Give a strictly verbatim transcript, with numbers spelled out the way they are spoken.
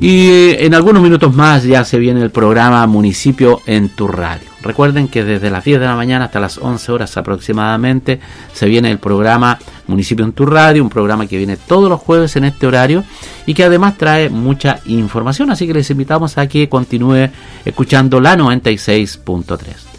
Y en algunos minutos más ya se viene el programa Municipio en tu Radio. Recuerden que desde las diez de la mañana hasta las once horas aproximadamente se viene el programa Municipio en tu Radio, un programa que viene todos los jueves en este horario y que además trae mucha información, así que les invitamos a que continúe escuchando la noventa y seis punto tres.